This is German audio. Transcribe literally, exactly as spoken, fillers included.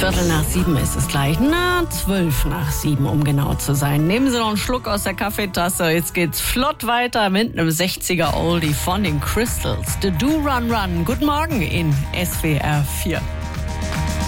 Viertel nach sieben ist es gleich. Na, zwölf nach sieben, um genau zu sein. Nehmen Sie noch einen Schluck aus der Kaffeetasse. Jetzt geht's flott weiter mit einem sechziger Oldie von den Crystals. The Do Run Run. Guten Morgen in S W R vier.